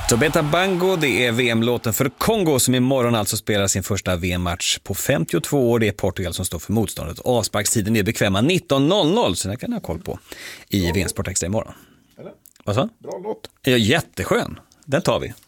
Tobeta Bango, det är VM-låten för Kongo som imorgon alltså spelar sin första VM-match på 52 år. Det är Portugal som står för motståndet. Avsparkstiden är bekväma 19.00, så det kan jag ha koll på i VM Sport Extra imorgon. Eller? Vad så? Bra låt. Ja, jätteskön. Den tar vi.